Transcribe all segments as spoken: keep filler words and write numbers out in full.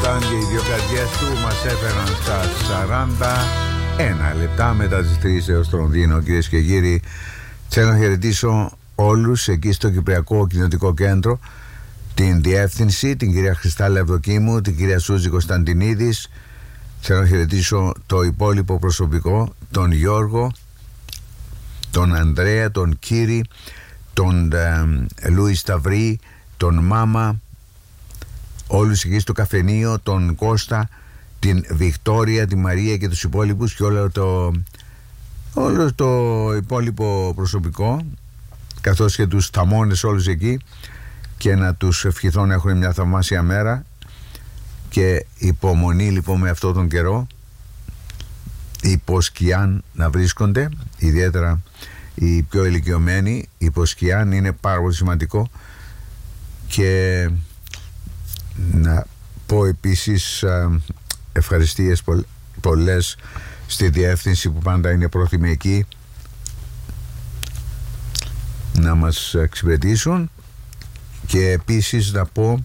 Γκάλαν και οι δύο καρδιές του μας έφεραν στα σαράντα ένα λεπτά μετά τις τρεις έως το Λονδίνο. Κυρίες και κύριοι, θέλω να χαιρετήσω όλους εκεί στο Κυπριακό Κοινοτικό Κέντρο, την διεύθυνση, την κυρία Χριστάλα Ευδοκίμου, την κυρία Σούζη Κωνσταντινίδης. Θέλω να χαιρετήσω το υπόλοιπο προσωπικό, τον Γιώργο, τον Ανδρέα, τον Κύρι, τον ε, Λούι Σταυρή, τον Μάμα, όλους εκεί στο καφενείο, τον Κώστα, την Βικτόρια, τη Μαρία και τους υπόλοιπους και όλο το, όλο το υπόλοιπο προσωπικό, καθώς και τους θαμώνες όλους εκεί, και να τους ευχηθώ να έχουν μια θαυμάσια μέρα και υπομονή λοιπόν με αυτόν τον καιρό, υποσκιάν να βρίσκονται, ιδιαίτερα οι πιο ηλικιωμένοι. Υποσκιάν είναι πάρα πολύ σημαντικό. Και να πω επίσης ευχαριστίες πολλές στη διεύθυνση που πάντα είναι πρόθυμη εκεί να μας εξυπηρετήσουν, και επίσης να πω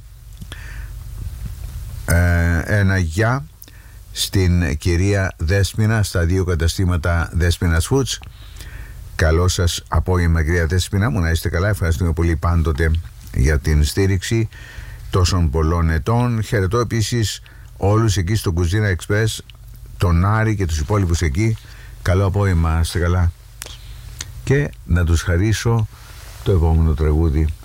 ε, ένα γεια στην κυρία Δέσποινα στα δύο καταστήματα Δέσποινας Foods. Καλό σας απόγευμα, κυρία Δέσποινα μου, να είστε καλά. Ευχαριστούμε πολύ πάντοτε για την στήριξη τόσων πολλών ετών. Χαιρετώ επίσης όλους εκεί στο Κουζίνα Express, τον Άρη και τους υπόλοιπους εκεί. Καλό απόγευμα, είστε καλά. Και να τους χαρίσω το επόμενο τραγούδι.